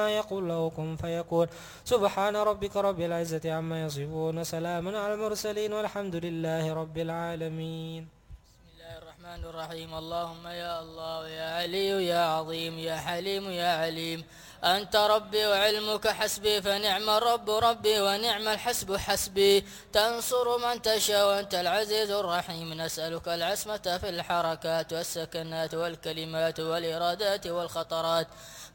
يقول له كن فيكون. سبحان ربك رب العزة عما يصفون، سلام على المرسلين، والحمد لله رب العالمين. بسم الله الرحمن الرحيم. اللهم يا الله يا علي يا عظيم يا حليم يا عليم، أنت ربي وعلمك حسبي، فنعم الرب ربي ونعم الحسب حسبي. تنصر من تشاء وأنت العزيز الرحيم. نسألك العصمة في الحركات والسكنات والكلمات والإرادات والخطرات،